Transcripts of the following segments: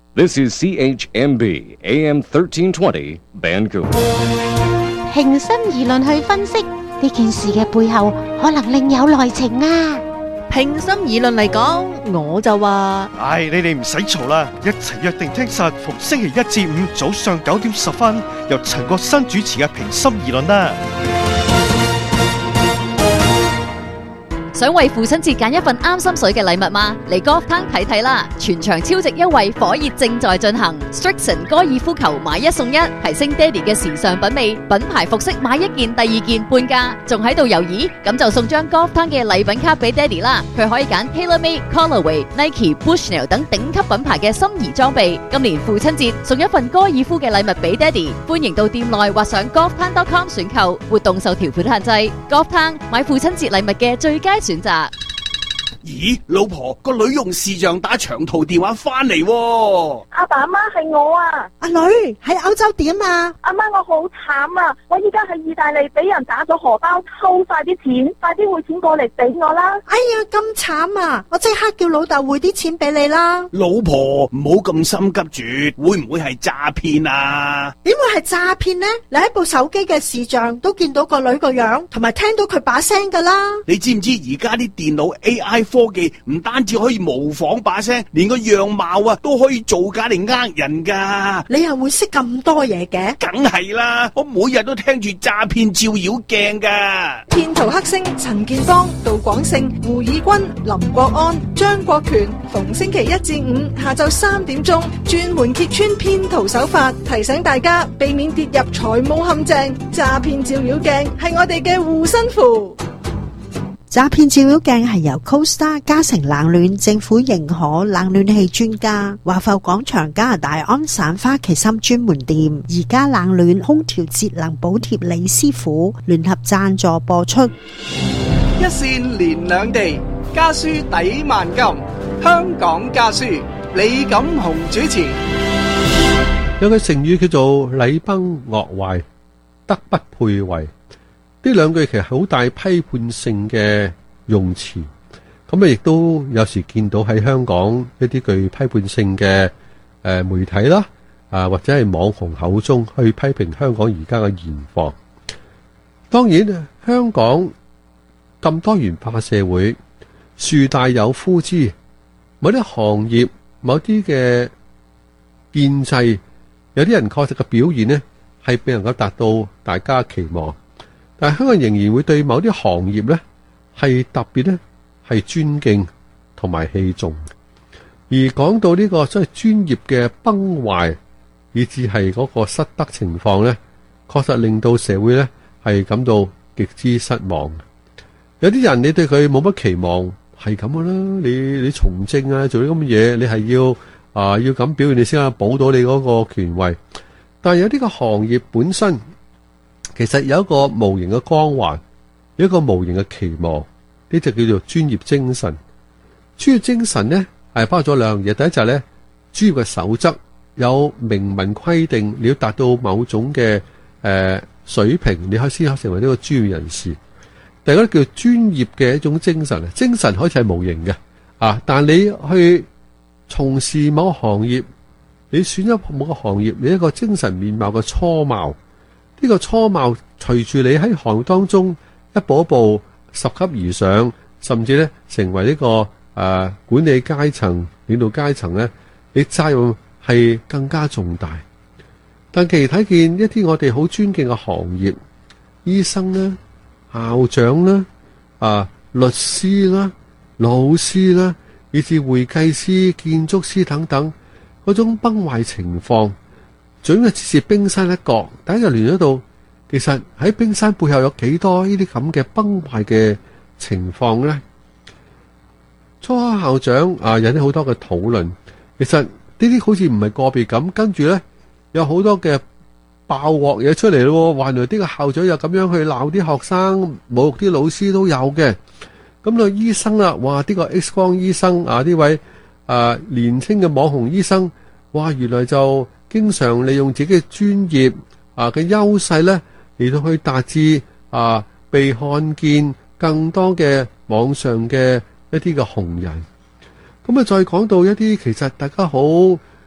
This is CHMB AM 1320 Vancouver。 平心而論去分析呢件事嘅背後，可能另有內情啊！ 平心而論嚟講，我就話： 你哋唔使嘈啦，一齊約定聽實逢星期一至五早上9:10，由陳國新主持嘅平心而論啦。 想為父親節揀一份啱心水嘅禮物嗎？嚟 Golf Town 睇睇啦！全場超值優惠火熱正在進行 ，Strixon 高爾夫球買一送一，提升爹哋嘅時尚品味，品牌服飾買一件第二件半價，仲喺度猶豫？咁就送張 Golf Town 嘅禮品卡俾爹哋啦！佢可以揀 TaylorMade、Callaway、Nike、Bushnell 等頂級品牌嘅心儀裝備。今年父親節送一份高爾夫嘅禮物俾爹哋，歡迎到店內或上 golftown.com 選購，活動受條款限制。Golf Town 買父親節禮物嘅最佳選擇。 咦，老婆，個女用視像打長途電話翻嚟喎。 阿爸阿媽係我啊。 阿女喺歐洲點啊？ 阿媽，我好慘啊！我依家喺意大利俾人打咗荷包，偷晒啲錢，快啲匯錢過嚟俾我啦！ 哎呀，咁慘啊！我即刻叫老豆匯啲錢俾你啦。 老婆，唔好咁心急住，會唔會係詐騙啊？ 點會係詐騙呢？你喺部手機嘅視像都見到個女個樣，同埋聽到佢把聲噶啦。 你知唔知而家啲電腦 AI 科技唔單止可以模仿把聲，連個樣貌啊都可以造假嚟呃人噶。 你又會識咁多嘢嘅？ 梗係啦，我每日都聽住詐騙照妖鏡噶。 騙徒黑星陳建邦、杜廣勝、胡以軍、林國安、張國權，逢星期一至五下晝3點鐘，專門揭穿騙徒手法，提醒大家避免跌入財務陷阱。詐騙照妖鏡係我哋嘅護身符。 詐騙照妖鏡係由 CoStar 嘉誠冷暖政府認可冷暖氣專家華埠廣場加拿大安省花旗參專門店宜家冷暖空調節能補貼李師傅聯合贊助播出。 一線連兩地，家書抵萬金。香港家書，李錦雄主持。 有句成語叫做禮崩樂壞，德不配位。呢兩句其實好大批判性嘅用詞，咁亦都有時見到喺香港一啲具批判性嘅媒體啦，或者係網紅口中去批評香港而家嘅現況。當然，香港咁多元化社會，樹大有枯枝，某啲行業、某啲嘅建制，有啲人確實嘅表現呢係未能夠達到大家期望。但係香港仍然會對某啲行業咧係特別咧係尊敬同埋器重，而講到呢個所謂專業嘅崩壞，以至係嗰個失德情況咧，確實令到社會咧係感到極之失望。有啲人你對佢冇乜期望，係咁噶啦，你從政啊做啲咁嘅嘢，你係要要咁表現你先可以保到你嗰個權位。但係有啲個行業本身，其實有一個無形嘅光環，有一個無形嘅期望，呢就叫做專業精神。專業精神呢係包咗兩樣嘢，第一就係咧專業嘅守則，有明文規定你要達到某種嘅水平，你先可以成為呢個專業人士。第二個叫專業嘅一種精神，精神可以係無形嘅但係你去從事某個行業，你選咗某個行業，你一個精神面貌嘅初貌。呢個初貌隨住你喺行業當中一步一步拾級而上，甚至咧成為呢個管理階層、領導階層咧，你責任係更加重大。但其實睇見一啲我哋好尊敬嘅行業，醫生啦、校長啦、律師啦、老師啦，以至會計師、建築師等等，嗰種崩壞情況，總係只是冰山一角，大家就聯咗到，其實喺冰山背後有幾多呢啲咁嘅崩壞嘅情況呢？初考校長引起好多嘅討論，其實呢啲好似唔係個別咁，跟住呢，有好多嘅爆鑊嘢出嚟咯，原來呢個校長又咁樣去鬧啲學生，侮辱啲老師都有嘅。咁到醫生啦，哇！呢個 X 光醫生呢位年輕嘅網紅醫生，哇！原來就經常利用自己嘅專業嘅優勢咧，嚟到去達至被看見更多嘅網上嘅一啲嘅紅人。咁再講到一啲其實大家好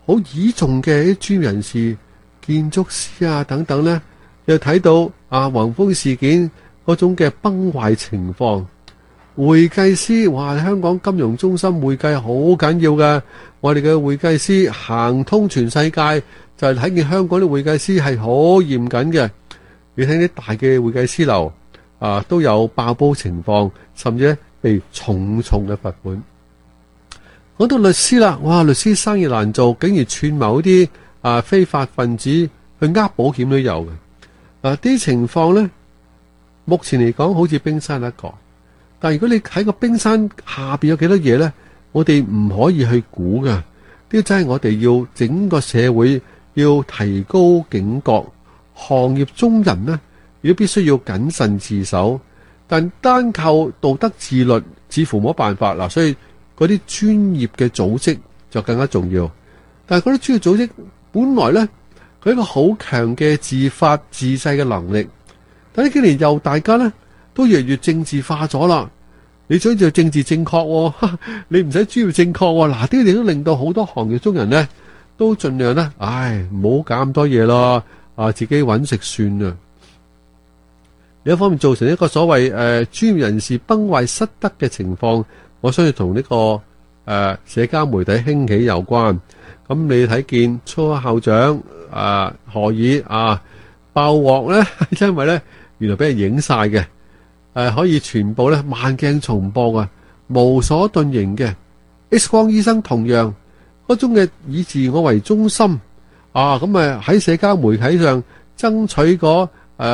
好倚重嘅啲專業人士、建築師啊等等呢，又睇到宏豐事件嗰種嘅崩壞情況。會計師話香港金融中心會計好緊要㗎，我哋嘅會計師行通全世界，就係睇見香港啲會計師係好嚴謹嘅。你睇啲大嘅會計師樓都有爆煲情況，甚至被重嘅罰款。講到律師啦，哇！律師生意難做，竟然串謀啲非法分子去保險都有嘅。啲情況呢，目前嚟講好似冰山一角。但如果你喺個冰山下邊有幾多嘢呢？我哋唔可以去估噶。呢個真係我哋要整個社會要提高警覺，行業中人呢，亦都必須要謹慎自守。但單靠道德自律似乎冇辦法啦，所以嗰啲專業嘅組織就更加重要。但係嗰啲專業組織本來呢，佢一個好強嘅自發自制嘅能力，但呢幾年又大家呢，都越嚟越政治化咗啦！你想做政治正確，你唔使專業正確。嗱，呢啲都令到好多行業中人呢，都盡量呢，唔好搞咁多嘢咯，自己揾食算啦。另一方面造成一個所謂專業人士崩壞失德嘅情況，我相信同呢個社交媒體興起有關。咁你睇見初校長何以爆鑊呢？因為呢，原來俾人影晒嘅。可以全部咧慢鏡重播無所遁形嘅 X 光醫生同樣嗰種嘅以自我為中心咁喺社交媒體上爭取嗰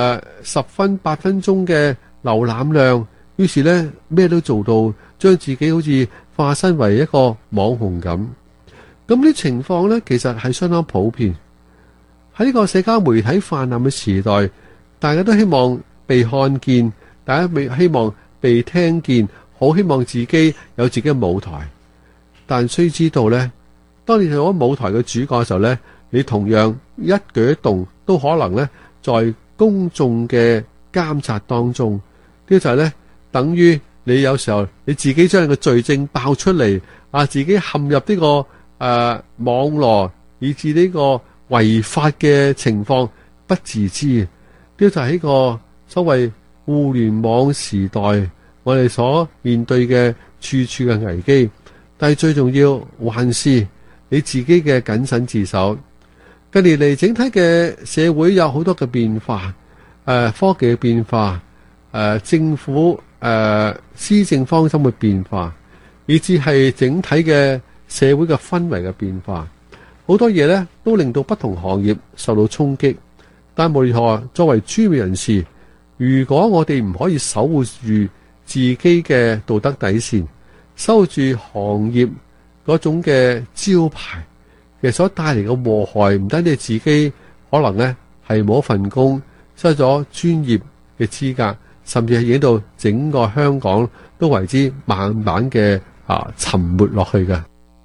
10分8分鐘嘅瀏覽量，於是咧咩都做到，將自己好似化身為一個網紅咁。咁啲情況咧其實係相當普遍喺呢個社交媒體泛濫嘅時代，大家都希望被看見。大家希望被聽見，好希望自己有自己嘅舞台。但須知道呢，當你做咗舞台嘅主角嘅時候呢，你同樣一舉一動都可能呢，在公眾嘅監察當中。呢個就係呢，等於你有時候你自己將你嘅罪證爆出嚟，自己陷入呢個網絡，以至呢個違法嘅情況不自知。呢個就係呢個所謂互聯網時代我哋所面對嘅處處嘅危機，但係最重要還是你自己嘅謹慎自守。近年嚟整體嘅社會有好多嘅變化，科技嘅變化，政府施政方針嘅變化，以至係整體嘅社會嘅氛圍嘅變化，好多嘢呢都令到不同行業受到衝擊。但無論如何，作為專業人士，如果我哋唔可以守護住自己嘅道德底線，守護住行業嗰種嘅招牌，其實所帶嚟嘅禍害唔單止係自己可能呢係冇一份工，失咗專業嘅資格，甚至係影到整個香港都為之慢慢嘅沉沒落去嘅。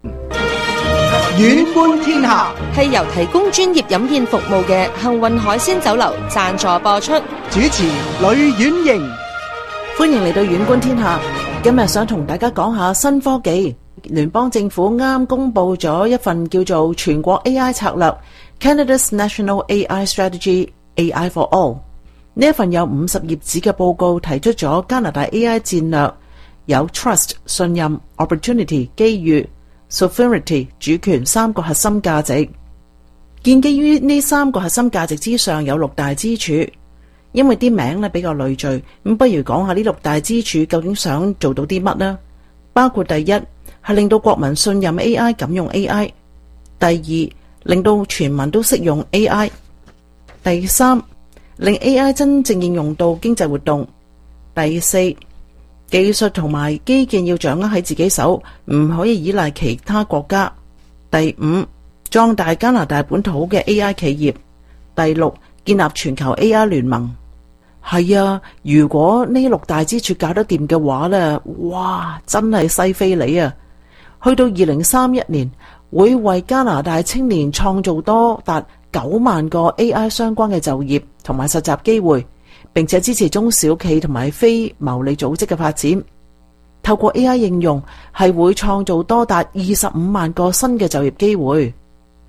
遠觀天下係由提供專業飲宴服務嘅幸運海鮮酒樓贊助播出。 主持呂婉瑩， 歡迎嚟到遠觀天下。今日想同大家講下新科技。聯邦政府啱公布咗一份叫做全國 AI 策略 Canada's National AI Strategy AI for All。 呢一份有50頁紙嘅報告提出咗加拿大 AI 戰略，有 Trust 信任、Opportunity 機遇、Sovereignty 主權3個核心價值。建基於呢3個核心價值之上，有6大支柱。因為啲名咧比較累贅，咁不如講下呢6大支柱究竟想做到啲乜呢？包括第一係令到國民信任 AI， 敢用 AI； 第二令到全民都識用 AI； 第三令 AI 真正應用到經濟活動；第四技術同埋基建要掌握喺自己手，唔可以依賴其他國家；第五壯大加拿大本土嘅 AI 企業；第六建立全球 AI 聯盟。係啊，如果呢6大支柱搞得掂嘅話呢，哇，真係西非利啊！去到2031年，會為加拿大青年創造多達9萬個 AI 相關嘅就業同埋實習機會，並且支持中小企同埋非牟利組織嘅發展。透過 AI 應用，係會創造多達25萬個新嘅就業機會。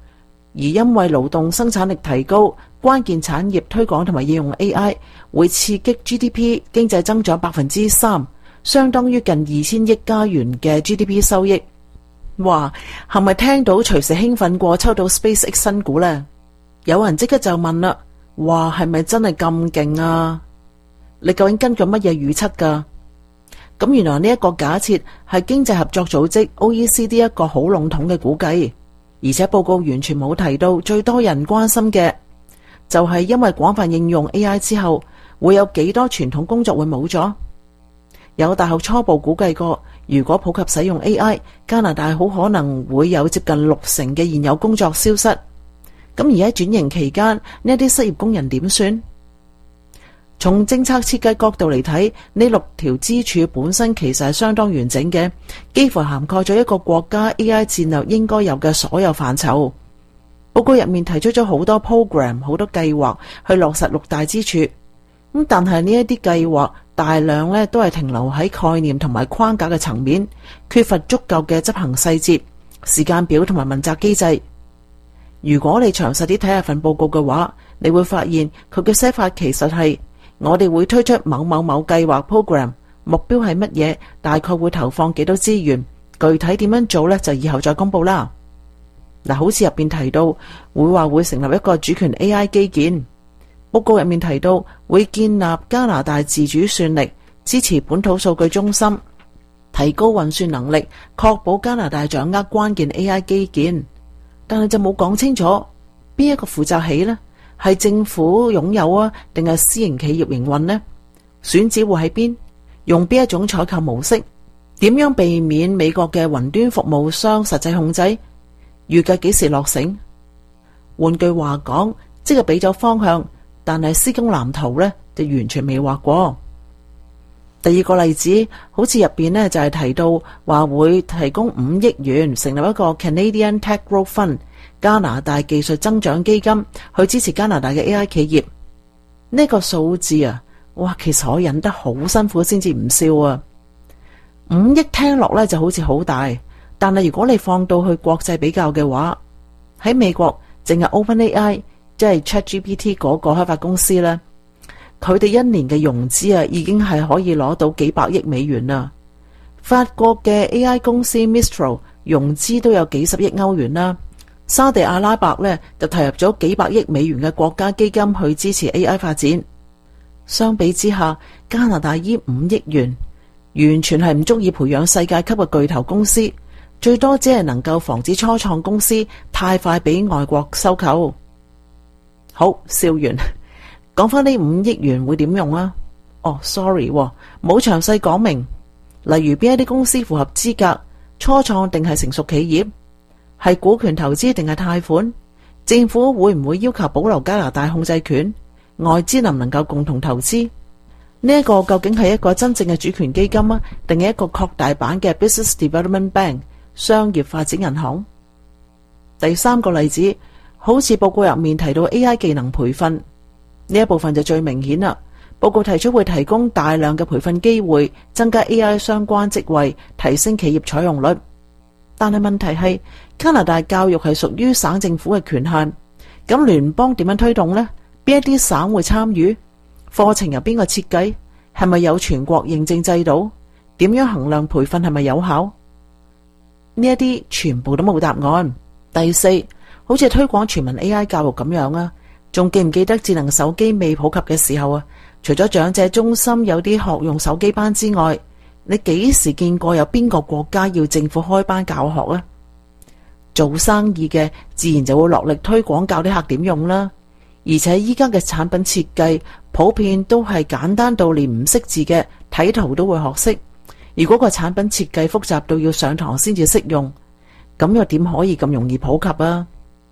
而因為勞動生產力提高，關鍵產業推廣同埋應用 AI 會刺激 GDP 經濟增長3%，相當於近2000億加元嘅 GDP 收益。哇，係咪聽到隨時興奮過抽到 SpaceX 新股呢？有人即刻就問啦，哇，係咪真係咁勁啊？你究竟根據乜嘢預測㗎？咁原來呢一個假設係經濟合作組織 OECD 一個好籠統嘅估計，而且報告完全冇提到最多人關心嘅就係因為廣泛應用 AI 之後會有幾多傳統工作會冇咗。有大學初步估計過，如果普及使用 AI， 加拿大好可能會有接近60%嘅現有工作消失。咁而喺轉型期間，呢一啲失業工人點算？從政策設計角度嚟睇，呢6條支柱本身其實係相當完整嘅，幾乎涵蓋咗一個國家 AI 戰略應該有嘅所有範疇。報告入面提出咗好多 program、好多計劃去落實6大支柱。咁但係呢一啲計劃大量呢都係停留喺概念同埋框架嘅層面，缺乏足夠嘅執行細節、時間表同埋問責機制。如果你詳細啲睇下份報告嘅話，你會發現佢嘅寫法其實係我哋會推出某某某計劃 program， 目標係乜嘢，大概會投放幾多資源，具體點樣做呢？就以後再公布啦。嗱，好似入邊提到會成立一個主權 AI 基建，報告入面提到會建立加拿大自主算力，支持本土數據中心，提高運算能力，確保加拿大掌握關鍵 AI 基建。但係就冇講清楚邊一個負責起呢？係政府擁有啊，定係私營企業營運呢？選址會喺邊？用邊一種採購模式？點樣避免美國嘅雲端服務商實際控制？預計幾時落成？換句話講，即係俾咗方向，但係施工藍圖呢就完全未畫過。第二個例子，好似入邊呢就係提到話會提供5億元成立一個 Canadian Tech Growth Fund 加拿大技術增長基金，去支持加拿大嘅 AI 企業。呢個數字啊，哇，其實我忍得好辛苦先至唔笑啊。5億聽落呢就好似好大，但係如果你放到去國際比較嘅話，喺美國淨係 OpenAI 即係 ChatGPT 嗰個開發公司呢，佢哋一年嘅融資啊，已經係可以攞到幾百億美元啦。法國嘅 AI 公司 Mistral 融資都有幾十億歐元啦。沙地阿拉伯呢就投入咗幾百億美元嘅國家基金去支持 AI 發展。相比之下，加拿大依5億元完全係唔足以培養世界級嘅巨頭公司，最多只係能夠防止初創公司太快俾外國收購。好，笑完。講翻呢5億元會點用啊？哦，sorry，冇詳細講明，例如邊一啲公司符合資格，初創定係成熟企業，係股權投資定係貸款，政府會唔會要求保留加拿大控制權，外資能唔能夠共同投資？呢一個究竟係一個真正嘅主權基金啊，定係一個擴大版嘅 Business Development Bank 商業發展銀行？第三個例子，好似報告入面提到 AI 技能培訓。呢一部分就最明顯啦。報告提出會提供大量嘅培訓機會，增加 AI 相關職位，提升企業採用率。但係問題係，加拿大教育係屬於省政府嘅權限，咁聯邦點樣推動呢？邊一啲省會參與？課程由邊個設計？係咪有全國認證制度？點樣衡量培訓係咪有效？呢一啲全部都冇答案。第四，好似推廣全民 AI 教育咁樣啊。仲記唔記得智能手機未普及嘅時候啊？除咗長者中心有啲學用手機班之外，你幾時見過有邊個國家要政府開班教學啊？做生意嘅自然就會落力推廣教啲客點用啦。而且依家嘅產品設計普遍都係簡單到連唔識字嘅睇圖都會學識。如果個產品設計複雜到要上堂先至識用，咁又點可以咁容易普及啊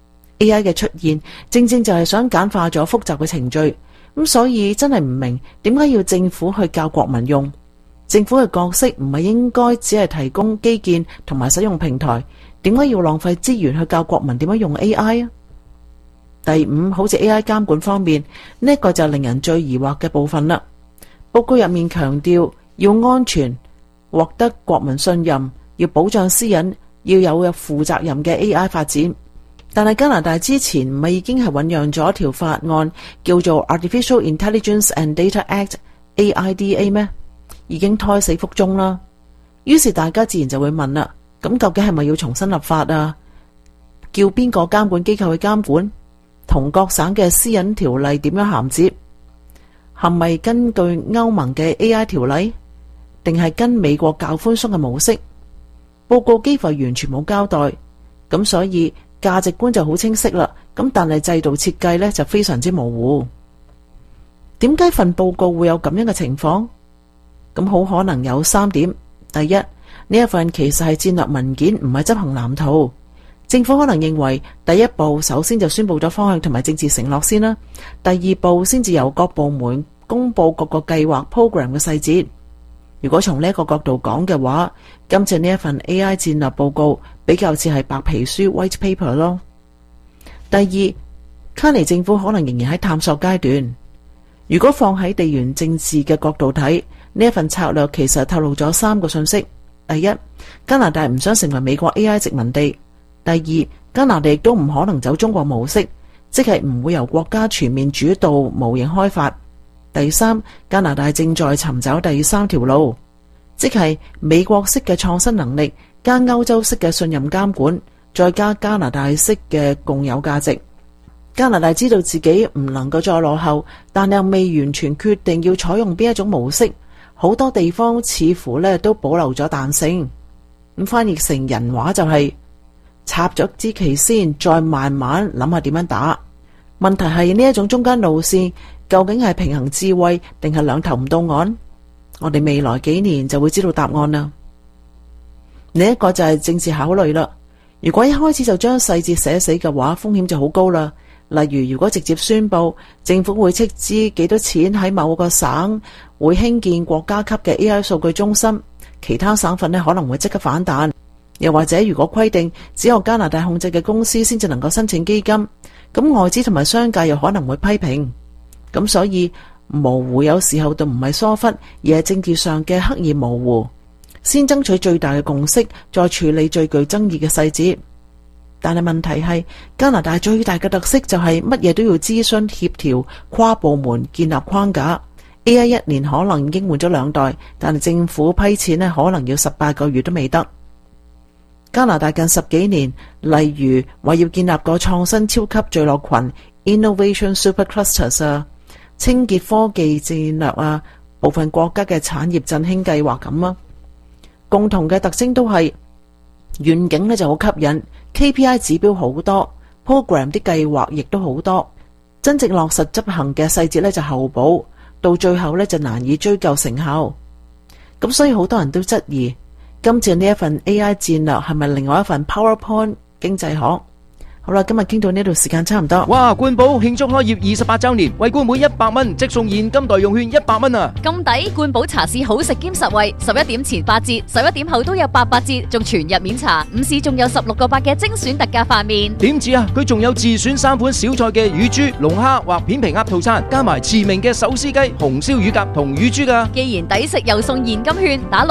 ？AI 嘅出現正正就係想簡化咗複雜嘅程序，咁所以真係唔明點解要政府去教國民用。政府嘅角色唔係應該只係提供基建同埋使用平台，點解要浪費資源去教國民點樣用 AI 啊？第五，好似 AI 監管方面，呢個就令人最疑惑嘅部分啦。報告入面強調要安全，獲得國民信任，要保障私隱，要有負責任嘅 AI 發展。 但係加拿大之前唔係已經係醞釀咗一條法案叫做 Artificial Intelligence and Data Act（AIDA） 咩？已經胎死腹中啦。於是大家自然就會問啦，咁究竟係咪要重新立法啊？叫邊個監管機構去監管？同各省嘅私隱條例點樣銜接？係咪根據歐盟嘅 AI 條例，定係跟美國較寬鬆嘅模式？報告幾乎完全冇交代，咁所以價值觀就好清晰啦。咁但係制度設計呢就非常之模糊。點解份報告會有咁樣嘅情況？咁好可能有3點。第一，呢一份其實係戰略文件，唔係執行藍圖。政府可能認為第一步首先就宣布咗方向同埋政治承諾先啦，第二步先至由各部門公布各個計劃 program 嘅細節。如果從呢一個角度講嘅話，今次呢一份 AI 戰略報告比較似係白皮書 white paper 咯。第二，卡尼政府可能仍然喺探索階段。如果放喺地緣政治嘅角度睇，呢一份策略其實透露咗3個信息。第一，加拿大唔想成為美國 AI 殖民地。第二，加拿大亦都唔可能走中國模式，即係唔會由國家全面主導模型開發。第三，加拿大正在尋找第3條路，即係美國式嘅創新能力加歐洲式嘅信任監管，再加加拿大式嘅共有價值。加拿大知道自己唔能夠再落後，但又未完全決定要採用邊一種模式，好多地方似乎都保留咗彈性。咁翻譯成人話就係插咗支旗先，再慢慢諗下點樣打。問題係呢一種中間路線究竟係平衡智慧定係兩頭唔到岸？我哋未來幾年就會知道答案啦。另一個就係政治考慮啦。如果一開始就將細節寫死嘅話，風險就好高啦。例如如果直接宣布政府會斥資幾多錢喺某個省會興建國家級嘅 AI 數據中心，其他省份可能會即刻反彈。又或者如果規定只有加拿大控制嘅公司先至能夠申請基金，咁外資同埋商界又可能會批評。咁所以模糊有時候都唔係疏忽，而係政治上嘅刻意模糊，先爭取最大嘅共識，再處理最具爭議嘅細節。但係問題係加拿大最大嘅特色就係乜嘢都要諮詢協調，跨部門建立框架。 AI 一年可能已經換咗2代，但係政府批錢可能要18個月都未得。加拿大近10幾年，例如話要建立個創新超級聚落群 Innovation Super Clusters 啊，清潔科技戰略啊，部分國家嘅產業振興計劃咁啊，共同嘅特徵都係願景就好吸引， KPI 指標好多， program 啲計劃亦都好多，真正落實執行嘅細節就後補，到最後就難以追究成效。咁所以好多人都質疑今次呢一份 AI 戰略係咪另外一份 PowerPoint 經濟學？好啦，今日傾到呢度，時間差唔多。 哇！冠寶慶祝開業28週年，為冠滿100蚊，即送現金代用券100蚊啊！ 咁抵！冠寶茶市好食兼實惠，11點前8折，11點後都有88折，仲全日免茶。午市仲有16個8嘅精選特價飯麵。 點止啊！佢仲有自選3款小菜嘅乳豬、龍蝦或片皮鴨套餐，加埋馳名嘅手撕雞、紅燒乳鴿同乳豬㗎。 既然抵食又送現金券，打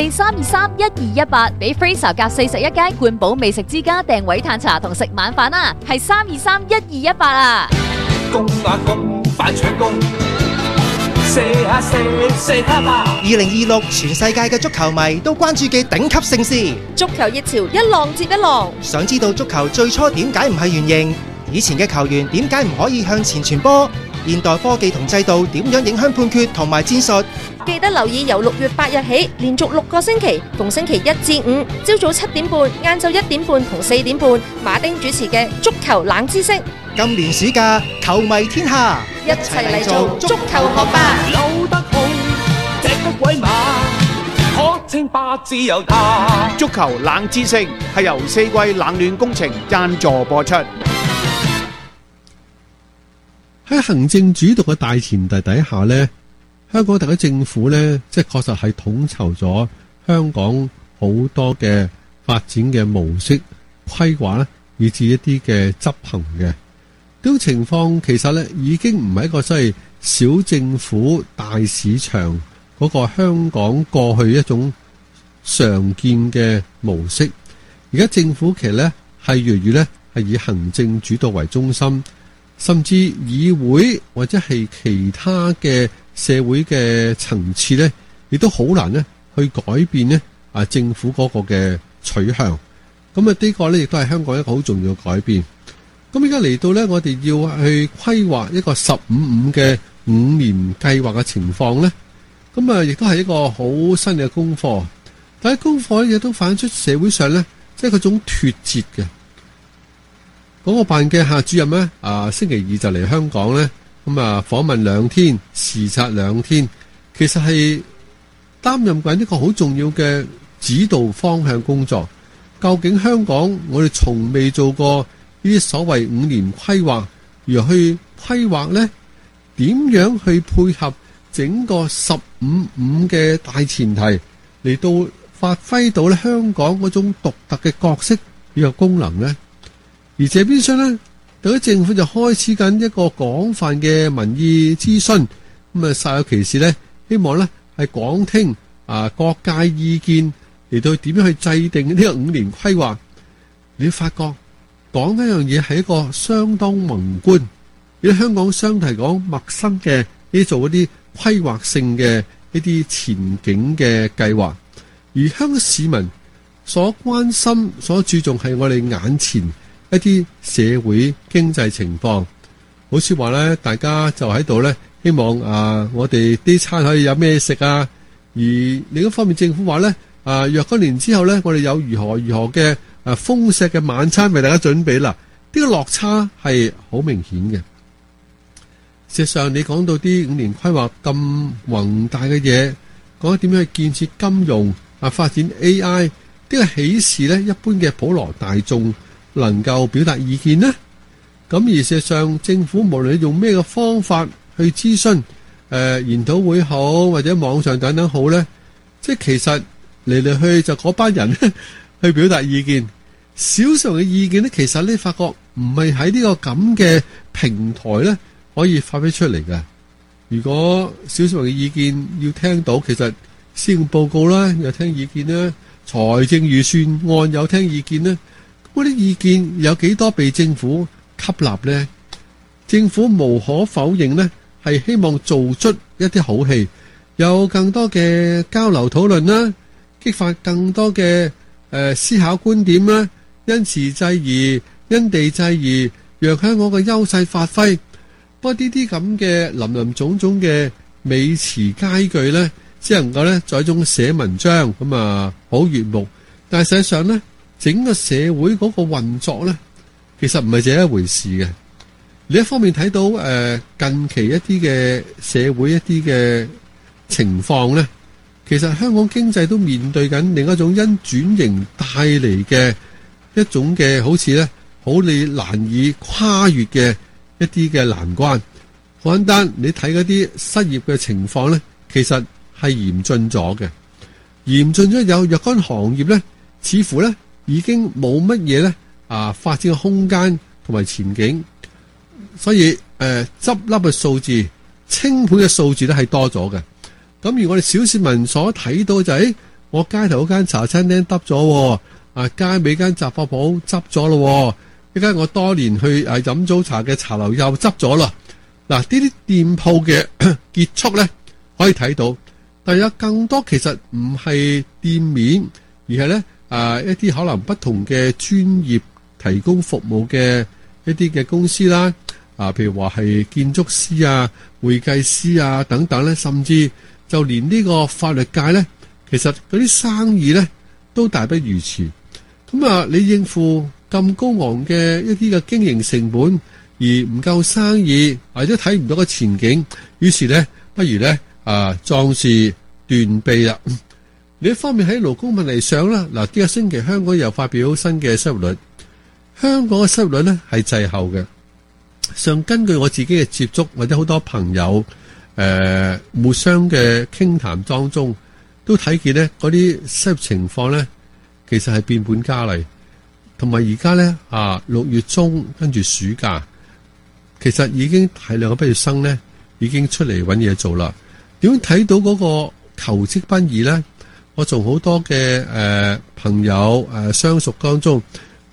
604-323-1218，俾 Fraser 夾41街冠寶美食之家訂位嘆茶同食晚飯啊！係323-1218啊！ 公啊公，快搶攻！射下射，射下吧！2026全世界嘅足球迷都關注嘅頂級盛事， 足球熱潮一浪接一浪。 想知道足球最初點解唔係圓形？以前嘅球員點解唔可以向前傳波？現代科技同制度點樣影響判決同埋戰術？ 記得留意由6月8日起，連續6個星期，逢星期1至5，朝早7點半、晏晝1點半同4點半，馬丁主持嘅足球冷知識。 今年暑假，球迷天下， 一齊嚟做足球學霸。 扭得好，踢得鬼馬，可稱霸自由他。 足球冷知識係由4季冷暖工程贊助播出。 喺行政主導嘅大前提底下呢，香港特區政府呢，即係確實係統籌咗香港好多嘅發展嘅模式規劃咧，以至一啲嘅執行嘅呢種情況，其實呢已經唔係一個真係小政府大市場嗰個香港過去一種常見嘅模式。而家政府其實呢係越嚟越呢係以行政主導為中心，甚至議會或者係其他嘅社會嘅層次呢，亦都好難呢去改變呢政府嗰個嘅取向。咁呢個呢，亦都係香港一個好重要嘅改變。咁而家嚟到呢，我哋要去規劃一個15-5嘅5年計劃嘅情況呢，咁亦都係一個好新嘅功課。但係功課亦都反映出社會上呢，即係嗰種脫節嘅。嗰個辦嘅夏主任呢，星期二就嚟香港呢，咁訪問2天，視察2天，其實係擔任緊一個好重要嘅指導方向工作。究竟香港我哋從未做過呢啲所謂5年規劃，如何去規劃呢？點樣去配合整個15-5嘅大前提嚟到發揮到咧香港嗰種獨特嘅角色呢個功能呢？而這邊廂呢，特區政府就開始緊一個廣泛嘅民意諮詢，咁煞有其事呢，希望呢係廣聽各界意見嚟到點樣去制定呢個5年規劃。你發覺講一樣嘢係一個相當宏觀，而香港相對嚟講陌生嘅呢做嗰啲規劃性嘅一啲前景嘅計劃，而香港市民所關心、所注重係我哋眼前一啲社會經濟情況。好似話咧，大家就喺度咧，希望我哋啲餐可以有咩食啊。而另一方面，政府話咧，若干年之後咧，我哋有如何嘅豐碩嘅晚餐為大家準備啦。呢個落差係好明顯嘅。事實上，你講到啲5年規劃咁宏大嘅嘢，講點樣去建設金融發展 AI， 呢個喜事咧，一般嘅普羅大眾能夠表達意見呢？咁而事實上，政府無論你用咩嘅方法去諮詢，研討會好或者網上等等好呢，即係其實嚟嚟去就嗰班人去表達意見，少數嘅意見呢，其實你發覺唔係喺呢個咁嘅平台呢可以發揮出嚟嘅。如果少數嘅意見要聽到，其實施政報告啦有聽意見啦，財政預算案有聽意見啦，嗰啲意見有幾多被政府吸納呢？政府無可否認呢係希望做出一啲好戲，有更多嘅交流討論啦，激發更多嘅思考觀點啦，因時制宜、因地制宜，讓香港嘅優勢發揮。不過呢啲咁嘅林林總總嘅美詞佳句呢，只能夠呢在一種寫文章咁好悅目，但係實際上呢，整個社會嗰個運作呢，其實唔係這一回事嘅。另一方面睇到近期一啲嘅社會一啲嘅情況呢，其實香港經濟都面對緊另一種因轉型帶嚟嘅一種嘅好似呢好你難以跨越嘅一啲嘅難關。好簡單，你睇嗰啲失業嘅情況呢，其實係嚴峻咗嘅，嚴峻咗有若干行業呢，似乎呢已經冇乜嘢呢發展嘅空間同埋前景。所以執笠嘅數字、清盤嘅數字咧係多咗嘅。咁而我哋小市民所睇到就係，我街頭嗰間茶餐廳執咗，街尾間雜貨鋪執咗咯，一間我多年去飲早茶嘅茶樓又執咗啦。嗱，呢啲店鋪嘅結束咧可以睇到，但有更多其實唔係店面，而係咧一啲可能不同嘅專業提供服務嘅一啲嘅公司啦。譬如話係建築師啊、會計師啊等等咧，甚至就連呢個法律界咧，其實嗰啲生意咧都大不如前。咁你應付咁高昂嘅一啲嘅經營成本，而唔夠生意，或者睇唔到個前景，於是咧，不如咧壯士斷臂啦。另一方面喺勞工問題上啦，呢個星期香港又發表新嘅失業率，香港嘅失業率咧係滯後嘅。上根據我自己嘅接觸或者好多朋友互相嘅傾談當中，都睇見呢嗰啲失業情況呢，其實係變本加厲。同埋而家呢6月中跟住暑假，其實已經大量嘅畢業生呢已經出嚟揾嘢做啦。點樣睇到嗰個求職不易呢？我從好多嘅朋友相熟當中，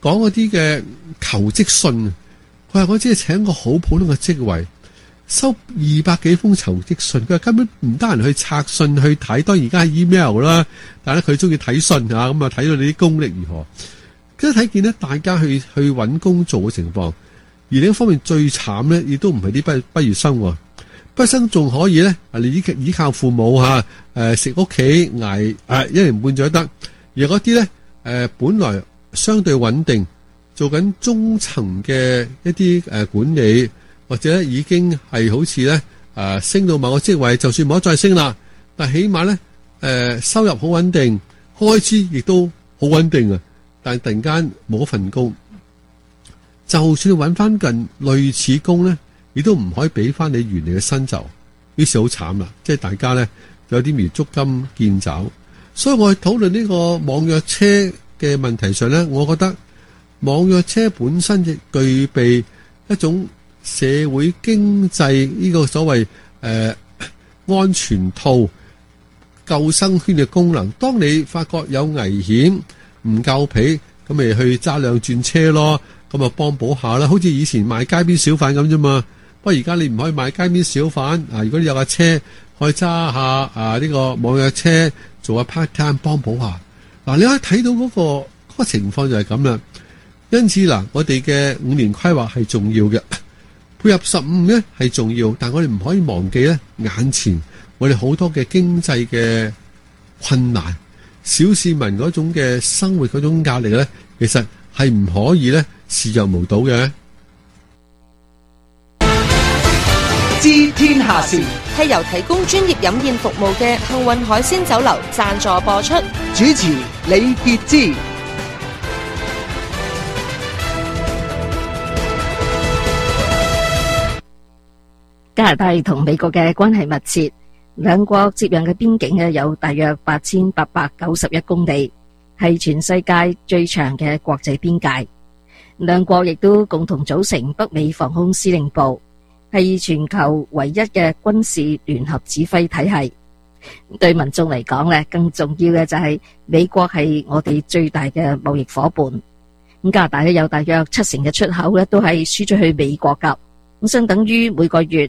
講嗰啲嘅求職信，佢話我只係請個好普通嘅職位，收200幾封求職信，佢話根本唔得閒去拆信去睇，當然而家係 email 啦，但係佢中意睇信啊，咁啊睇到你啲功力如何，跟住睇見咧大家去揾工做嘅情況，而另一方面最慘咧，亦都唔係啲畢業生喎。畢業生仲可以咧，你依靠父母食屋企捱1年半載得，而嗰啲咧本來相對穩定，做緊中層嘅一啲管理，或者已經係好似咧升到某個職位，就算冇得再升啦，但起碼咧收入好穩定，開支亦都好穩定啊！但係突然間冇一份工，就算你揾翻近類似工咧，亦都唔可以俾翻你原嚟嘅薪酬，於是好慘啦！即係大家咧有啲如捉襟見肘，所以我去討論呢個網約車嘅問題上咧，我覺得網約車本身亦具備一種社會經濟呢個所謂安全套救生圈嘅功能。當你發覺有危險唔夠皮，咁咪去揸2轉車咯，咁啊幫補下啦。好似以前賣街邊小販咁啫嘛。不過而家你唔可以賣街邊小販啊！如果你有架車，可以揸下呢個網約車做下 part time 幫補下。嗱，你可以睇到嗰個情況就係咁啦。因此嗱，我哋嘅5年規劃係重要嘅，配合15咧係重要，但我哋唔可以忘記咧眼前我哋好多嘅經濟嘅困難，小市民嗰種嘅生活嗰種壓力咧，其實係唔可以咧視若無睹嘅。 知天下事係由提供專業飲宴服務嘅幸運海鮮酒樓贊助播出。 主持李傑之。 加拿大同美國嘅關係密切，兩國接壤嘅邊境有大約8891公里，係全世界最長嘅國際邊界。兩國亦都共同組成北美防空司令部，係全球唯一嘅軍事聯合指揮體系。對民眾嚟講咧，更重要嘅就係美國係我哋最大嘅貿易夥伴。咁加拿大咧有大約70%嘅出口咧都係輸出去美國噶，咁相等於每個月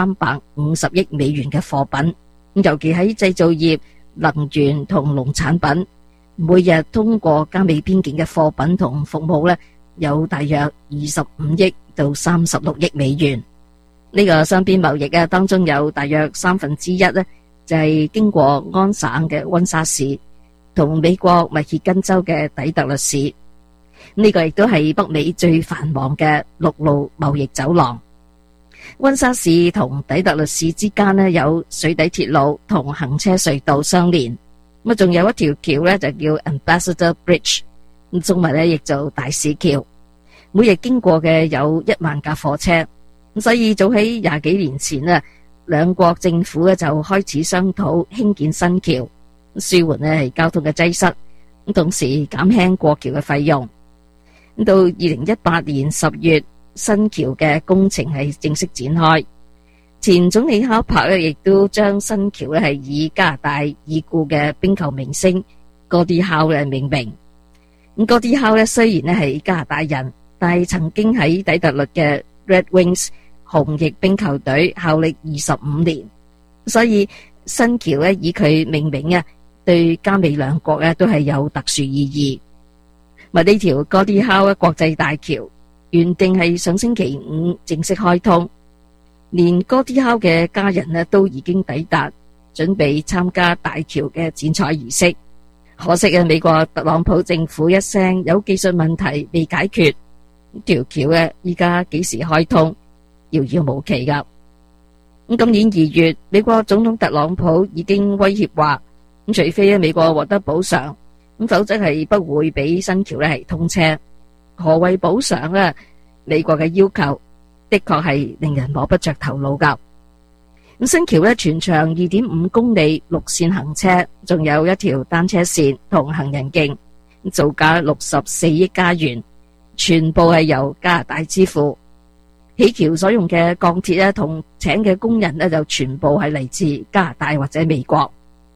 350億美元嘅貨品。咁尤其喺製造業、能源同農產品，每日通過加美邊境嘅貨品同服務咧，有大約25億到36億美元。呢個雙邊貿易當中有大約1/3咧，就係經過安省嘅溫莎市同美國密歇根州嘅底特律市。呢個亦都係北美最繁忙嘅陸路貿易走廊。溫莎市同底特律市之間咧有水底鐵路同行車隧道相連，咁仲有一條橋咧就叫 Ambassador Bridge， 中文咧亦做大使橋，每日經過嘅有1萬架貨車。所以早喺20幾年前啊，兩國政府咧就開始商討興建新橋，舒緩咧係交通嘅擠塞，咁同時減輕過橋嘅費用。到2018年10月，新橋嘅工程係正式展開。前總理考柏咧亦都將新橋咧係以加拿大已故嘅冰球明星戈迪考嚟命名。咁戈迪考咧雖然咧係加拿大人，但係曾經喺底特律嘅 Red Wings 紅翼冰球隊效力25年，所以新橋咧以佢命名啊，對加美兩國咧都係有特殊意義。呢條戈迪考國際大橋原定係上星期5正式開通，連戈迪考嘅家人咧都已經抵達，準備參加大橋嘅剪彩儀式。可惜美國特朗普政府一聲有技術問題未解決，條橋咧依家幾時開通遙遙無期噶。今年2月，美國總統特朗普已經威脅話，除非美國獲得補償，否則係不會俾新橋咧係通車。何謂補償呢？美國嘅要求的確係令人摸不着頭腦噶。新橋咧全長2.5公里，陸線行車，仲有一條單車線同行人徑，造價64億加元，全部係由加拿大支付。起橋所用嘅鋼鐵咧同請嘅工人咧就全部係嚟自加拿大或者美國。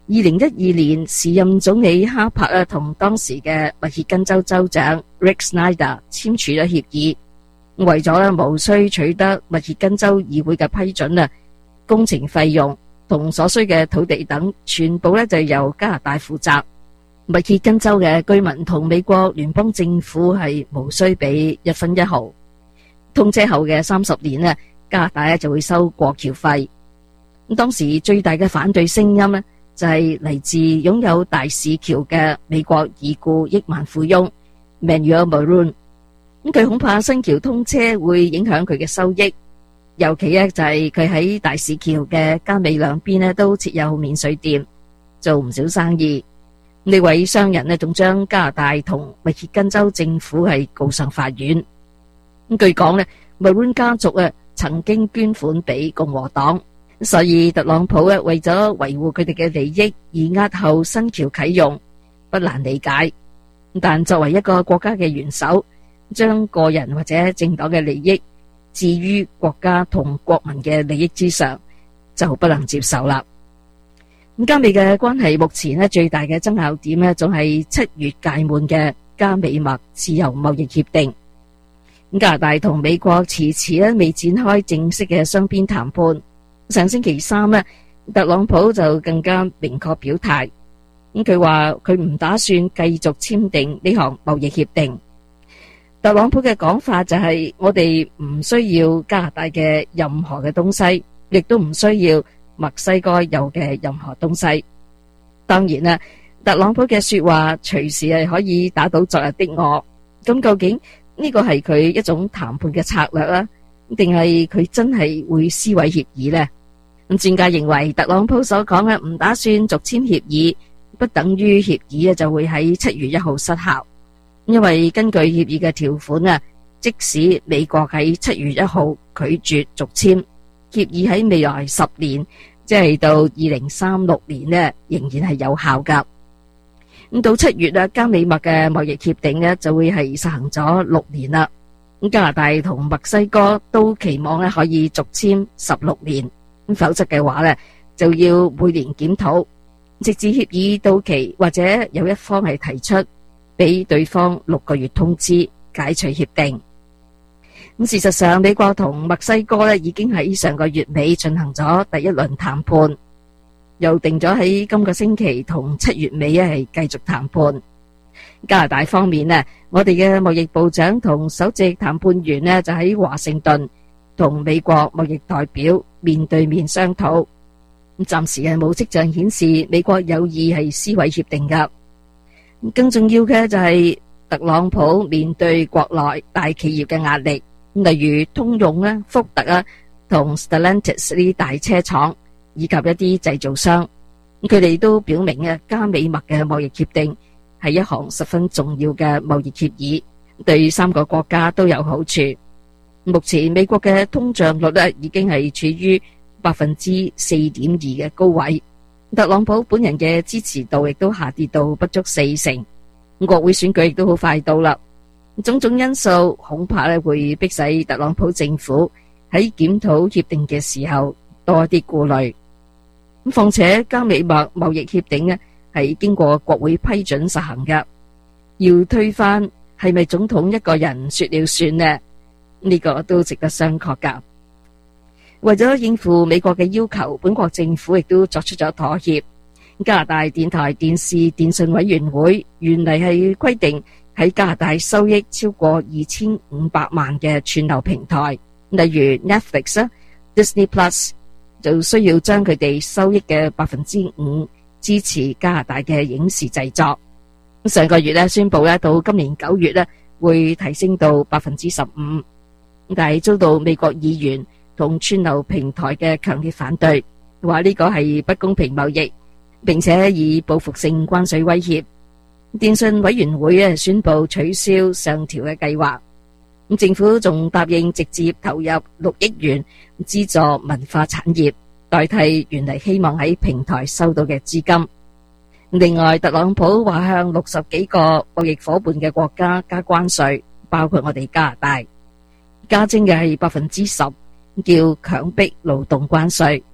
2012年時任總理哈珀同當時嘅密歇根州州長 Rick Snyder 簽署咗協議，為咗無需取得密歇根州議會嘅批准工程費用同所需嘅土地等全部就由加拿大負責。密歇根州嘅居民同美國聯邦政府係無需俾1分1毫。通車後嘅30年加拿大就會收過橋費。當時最大嘅反對聲音就係嚟自擁有大使橋嘅美國已故億萬富翁 Manuel Maroon。佢恐怕新橋通車會影響佢嘅收益，尤其就係佢喺大使橋嘅加美兩邊都設有免稅店，做唔少生意。呢位商人仲將加拿大同密歇根州政府係告上法院。據講Maroon 家族曾經捐款俾共和黨，所以特朗普為咗維護佢哋嘅利益而押後新橋啟用，不難理解。但作為一個國家嘅元首，將個人或者政黨嘅利益置於國家同國民嘅利益之上，就不能接受啦。加美嘅關係目前最大嘅爭拗點仲係7月屆滿嘅加美墨自由貿易協定。加拿大同美國遲遲未展開正式嘅雙邊談判。上星期三特朗普就更加明確表態，佢話佢唔打算繼續簽訂呢項貿易協定。特朗普嘅講法就係我哋唔需要加拿大嘅任何嘅東西，亦都唔需要墨西哥有嘅任何東西。當然啦，特朗普嘅說話隨時係可以打倒昨日的我。咁究竟呢個係佢一種談判嘅策略啦，定係佢真係會撕毀協議呢？咁專家認為，特朗普所講嘅唔打算續簽協議，不等於協議就會喺7月1號失效。因為根據協議嘅條款即使美國喺7月1號拒絕續簽協議，喺未來10年，即係到2036年仍然係有效噶。咁到7月加美墨嘅貿易協定就會係實行咗6年啦。咁加拿大同墨西哥都期望可以續簽16年，否則嘅話就要每年檢討，直至協議到期，或者有一方係提出俾對方6個月通知解除協定。咁事實上，美國同墨西哥已經喺上個月尾進行咗第一輪談判，又定咗喺今個星期同7月尾係繼續談判。加拿大方面我哋嘅貿易部長同首席談判員就喺華盛頓同美國貿易代表面對面商討。暫時係冇跡象顯示美國有意係撕毀協定噶。更重要嘅就係特朗普面對國內大企業嘅壓力，例如通用福特同 Stellantis 呢啲大車廠以及一啲製造商，佢哋都表明加美墨嘅貿易協定係一項十分重要嘅貿易協議，對3個國家都有好處。目前美國嘅通脹率已經係處於4.2% 嘅高位，特朗普本人嘅支持度亦都下跌到不足40%。國會選舉亦都好快到啦，種種因素恐怕會迫使特朗普政府喺檢討協定嘅時候多一啲顧慮。況且加美墨貿易協定係經過國會批准實行嘅，要推翻係咪總統一個人說了算呢？呢個都值得商榷噶。為咗應付美國嘅要求，本國政府亦都作出咗妥協。加拿大電台電視電訊委員會原嚟係規定喺加拿大收益超過2500萬嘅串流平台，例如 Netflix、Disney Plus， 就需要將佢哋收益嘅5%支持加拿大嘅影視製作。上個月宣布到今年9月會提升到15%，但係遭到美國議員同串流平台嘅強烈反對，話呢個係不公平貿易，並且以報復性關稅威脅。電信委員會宣布取消上調嘅計劃，政府仲答應直接投入6億元資助文化產業，代替原嚟希望喺平台收到嘅資金。另外，特朗普話向60幾個貿易夥伴嘅國家加關稅，包括我哋加拿大，加徵嘅係10%，叫強迫勞動關稅。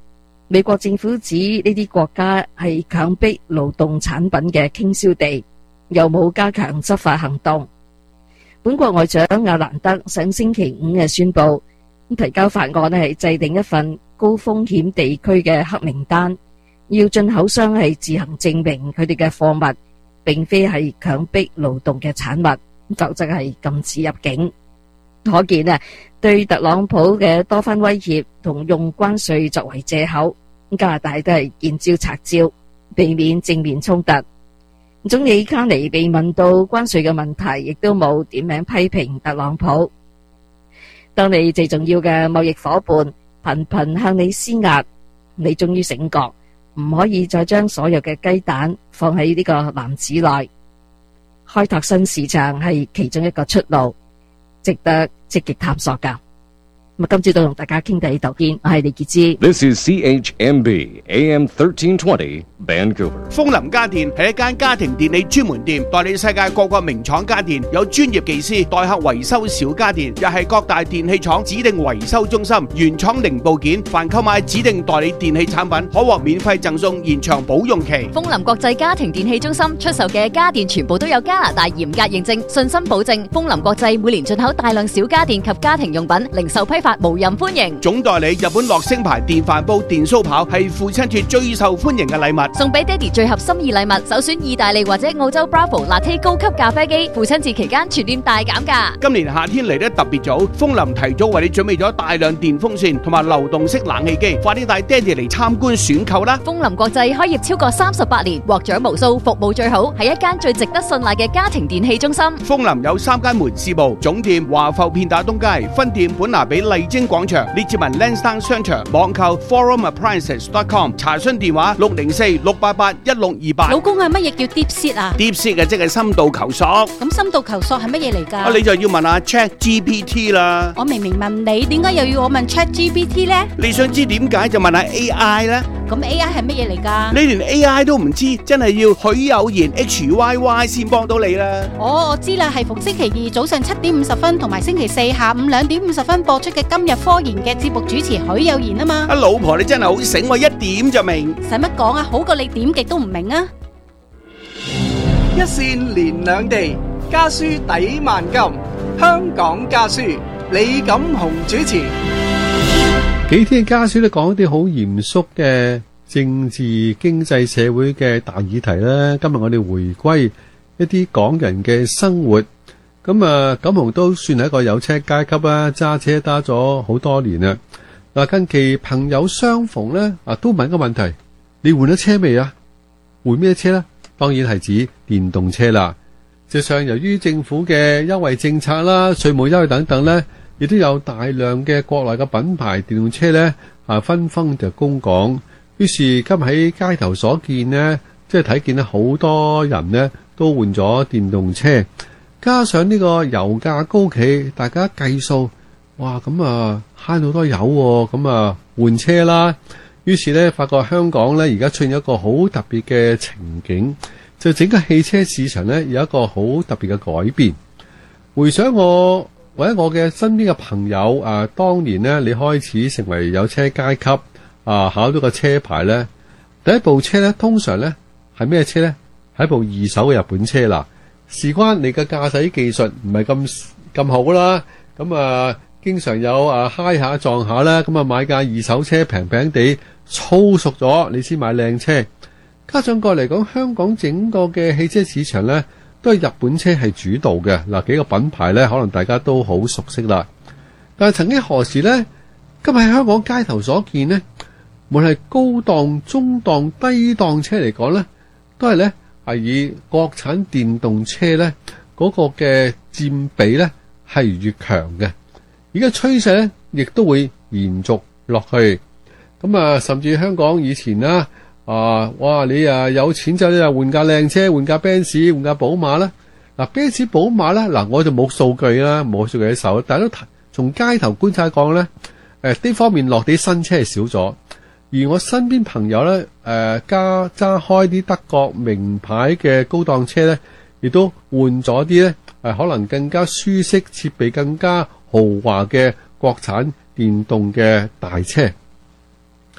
美國政府指呢啲國家係強迫勞動產品嘅傾銷地，又冇加強執法行動。本國外長阿蘭德上星期5宣布，提交法案係制定一份高風險地區嘅黑名單，要進口商係自行證明佢哋嘅貨物並非係強迫勞動嘅產物，否則係禁止入境。可見啊，對特朗普嘅多番威脅同用關稅作為借口，加拿大都係見招拆招，避免正面衝突。總理卡尼被問到關稅嘅問題，亦都冇點名批評特朗普。當你最重要嘅貿易夥伴頻頻向你施壓，你終於醒覺，唔可以再將所有嘅雞蛋放喺呢個籃子內。開拓新市場係其中一個出路，值得積極探索㗎。咁今朝都同大家傾到呢度見，我係李傑之。 This is CHMB AM 1320 Vancouver。 豐林家電係一間家庭電器專門店，代理世界各個名廠家電，有專業技師代客維修小家電，又係各大電器廠指定維修中心，原廠零部件，凡購買指定代理電器產品，可獲免費贈送延長保用期。 豐林國際家庭電器中心出售嘅家電全部都有加拿大嚴格認證，信心保證。豐林國際每年進口大量小家電及家庭用品，零售批發無任歡迎。 總代理日本樂聲牌電飯煲、電酥刨係父親節最受歡迎嘅禮物， 送俾爹哋最合心意禮物，首選意大利或者澳洲 Bravo Latte 高級咖啡機，父親節期間全店大減價。 今年夏天嚟得特別早，豐林提早為你準備咗大量電風扇同埋流動式冷氣機，快啲帶爹哋嚟參觀選購啦！ 豐林國際開業超過38年，獲獎無數，服務最好，係一間最值得信賴嘅家庭電器中心。 豐林有3間門市部，總店華埠片打東街，分店本拿比麗晶廣場，列治文 Lansdowne 商場，網購 forumappliances.com， 查詢電話604-688-1628。 老公啊，乜嘢叫 deep sea 啊 ？deep sea 即係深度求索。 咁深度求索係乜嘢嚟㗎？ 你就要問下 ChatGPT 啦。 我明明問你，點解又要我問 ChatGPT 呢？ 你想知點解就問下 AI 啦。 咁 AI 係乜嘢嚟㗎？ 你連 AI 都唔知，真係要許有言 HYY 先幫到你啦。 我知啦，係逢星期二早上7點50分同埋星期四下午2點50分播出嘅今日科研嘅節目主持許有言啊嘛。 老婆你真係好醒，我一點就明。 使乜講啊？好過你點極都唔明啊！ 一線連兩地，家書抵萬金。香港家書，李錦雄主持。 幾天嘅家書都講一啲好嚴肅嘅政治、經濟、社會嘅大議題啦。今日我哋回歸一啲港人嘅生活。咁啊，錦雄都算係一個有車階級啦，揸車揸咗好多年啦。嗱，近期朋友相逢咧，都問一個問題：你換咗車未啊？換咩車咧？當然係指電動車啦。實際上，由於政府嘅優惠政策啦、稅務優惠等等咧，亦都有大量嘅國內嘅品牌電動車咧，紛紛就供港。於是今日喺街頭所見呢，即係睇見咧好多人呢都換咗電動車，加上呢個油價高企，大家計數，哇咁啊慳好多油喎，咁啊換車啦。於是咧發覺香港咧而家出現一個好特別嘅情景，就整個汽車市場咧有一個好特別嘅改變。回想我或者我嘅身邊嘅朋友當年咧你開始成為有車階級考到個車牌咧，第一部車咧通常咧係咩車咧？係一部二手嘅日本車啦。事關你嘅駕駛技術唔係咁好啦，咁經常有揩下撞下啦，咁買架二手車平平地操熟咗，你先買靚車。加上過嚟講，香港整個嘅汽車市場咧都係日本車係主導嘅。嗱，幾個品牌咧可能大家都好熟悉啦。但係曾經何時咧，今日喺香港街頭所見呢，無論係高檔、中檔、低檔車嚟講咧，都係咧係以國產電動車咧嗰個嘅佔比咧係越強嘅。而家趨勢咧亦都會延續落去。咁甚至香港以前啦，哇你有錢就換架靚車，換架 Benz， 換架寶馬啦。嗱 Benz 寶馬啦，嗱我就冇數據啦，冇數據喺手，但係都從街頭觀察講咧，呢方面落地新車係少咗。而我身邊朋友咧，揸開啲德國名牌嘅高檔車咧，亦都換咗啲咧，可能更加舒適、設備更加豪華嘅國產電動嘅大車。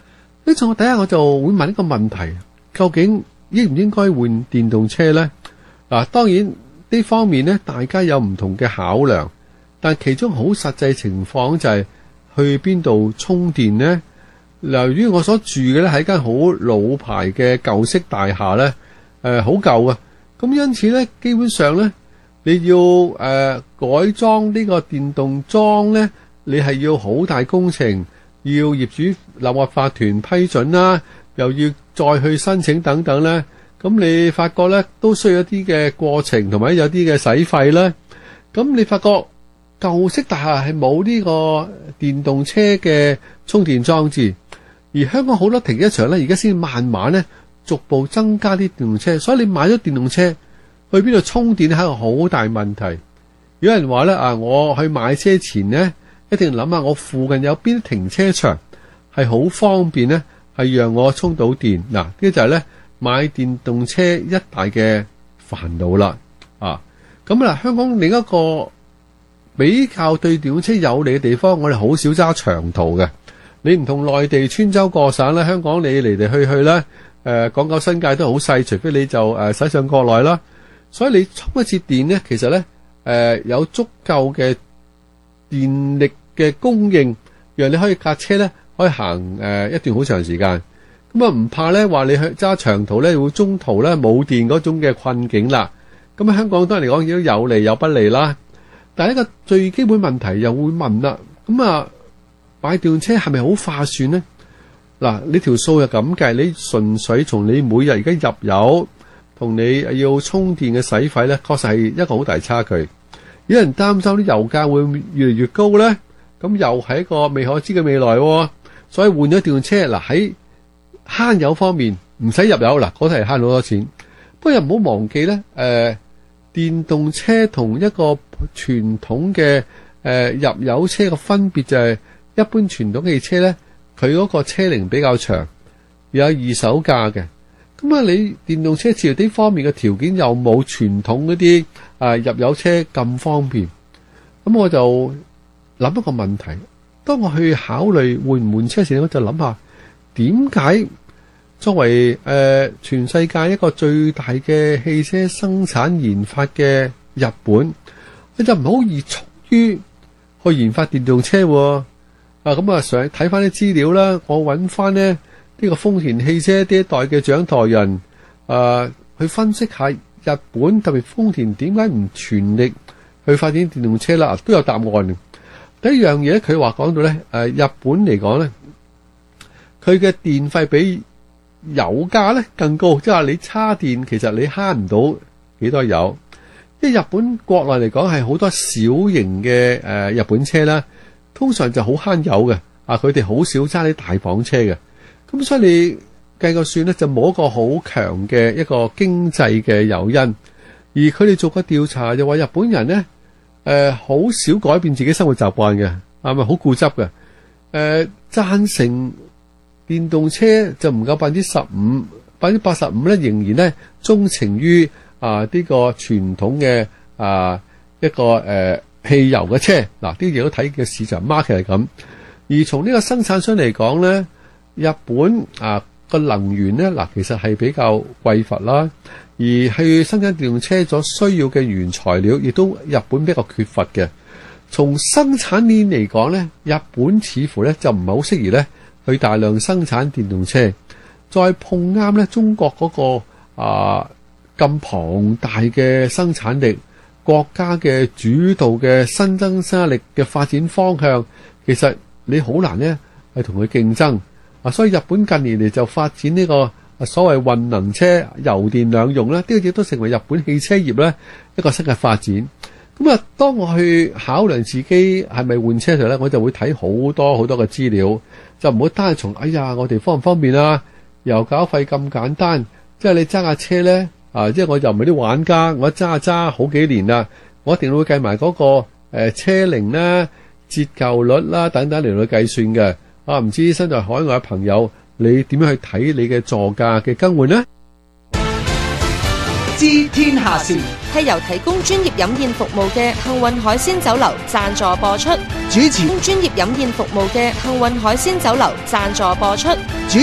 呢種第一我就會問一個問題，究竟應唔應該換電動車呢？當然呢方面呢，大家有唔同嘅考量，但其中好實際情況就係去邊度充電呢？由於我所住嘅呢係一間好老牌嘅舊式大廈呢，好舊啊，咁因此呢，基本上呢，你要改裝呢個電動樁呢，你係要好大工程，要業主立案法團批准啦，又要再去申請等等呢。咁你發覺呢，都需要一啲嘅過程同埋有啲嘅使費啦。咁你發覺舊式大廈係冇呢個電動車嘅充電裝置，而香港好多停車場呢，而家先慢慢呢逐步增加啲電動車，所以你買咗電動車去邊度充電係一個好大問題。有人話呢，我去買車前呢，一定諗下我附近有邊啲停車場係好方便呢，係讓我充到電。呢個就係呢，買電動車一大嘅煩惱啦。咁香港另一個比較對電動車有利嘅地方，我哋好少揸長途嘅。你唔同內地穿州過省咧，香港你嚟嚟去去咧，港九新界都好細，除非你就駛上國內啦。所以你充一次電咧，其實咧有足夠嘅電力嘅供應，讓你可以架車咧可以行一段好長時間。咁唔怕咧話你去揸長途咧會中途咧冇電嗰種嘅困境啦。咁香港當然嚟講亦都有利有不利啦。但係一個最基本問題又會問啦，買電動車係咪好划算呢？你條數又咁計，你純粹從你每日而家入油同你要充電嘅使費呢，確實係一個好大差距。有人擔心啲油價會越嚟越高呢，咁又係一個未可知嘅未來喎。所以換咗電動車，喺慳油方面唔使入油，嗰度係慳好多錢。不過又唔好忘記呢，電動車同一個傳統嘅入油車嘅分別就係，一般傳統汽車呢，佢嗰個車齡比較長，有二手價嘅。咁你電動車似乎呢方面嘅條件又冇傳統嗰啲入油車咁方便。咁我就諗一個問題，當我去考慮換唔換車時，我就諗下點解作為全世界一個最大嘅汽車生產研發嘅日本，佢就唔好熱衷於去研發電動車喎。上睇翻啲資料啦，我揾翻呢個豐田汽車呢一代嘅掌舵人去分析下日本特別豐田點解唔全力去發展電動車啦，都有答案嘅。第一樣嘢佢話講到呢，日本嚟講呢，佢嘅電費比油價呢更高，即係話你叉電其實你慳唔到幾多油。因為日本國內嚟講係好多小型嘅日本車啦，通常就好慳油嘅，佢哋好少揸啲大房車嘅。咁所以你計個算呢，就冇一個好強嘅一個經濟嘅誘因。而佢哋做個調查就話日本人呢，好少改變自己生活習慣嘅，係咪好固執嘅？贊成電動車就唔夠15%，85%咧仍然呢鍾情於呢個傳統嘅一個汽油嘅車。啲嘢都睇嘅市場 market 係咁。而從呢個生產商嚟講呢，日本個能源呢，其實係比較匱乏啦，而去生產電動車所需要嘅原材料亦都日本比較缺乏嘅。從生產鏈嚟講呢，日本似乎呢就唔係好適宜呢去大量生產電動車。再碰啱呢中國嗰個咁龐大嘅生產力，國家嘅主導嘅新增生產力嘅發展方向，其實你好難呢係同佢競爭。所以日本近年嚟就發展呢個所謂混能車，油電兩用呢，呢個亦都成為日本汽車業呢一個新嘅發展。咁當我去考量自己係咪換車時呢，我就會睇好多好多嘅資料，就唔好單係從我哋方唔方便啊，油搞費咁簡單。即係你揸架車呢，即係我又唔係啲玩家，我揸好幾年啦，我一定會計埋嗰個車齡啦、折舊率啦等等嚟去計算嘅。唔知身在海外嘅朋友，你點樣去睇你嘅座駕嘅更換呢？ 知天下事係由提供專業飲宴服務嘅幸運海鮮酒樓贊助播出。 主持專業飲宴服務嘅幸運海鮮酒樓贊助播出。